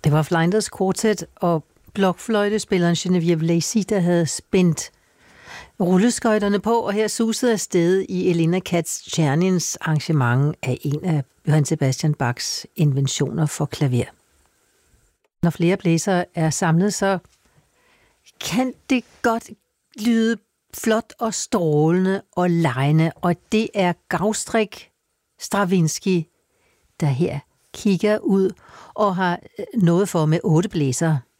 Det var Flanders Quartet og blokfløjtespilleren Geneviève Lacy, der havde spændt rulleskøjterne på, og her susede afsted i Elena Katz-Tschernins arrangement af en af Johann Sebastian Bachs inventioner for klaver. Når flere blæsere er samlet, så kan det godt lyde flot og strålende og lejende, og det er Gaustrik Stravinsky, der her kigger ud og har noget for med 8 blæsere.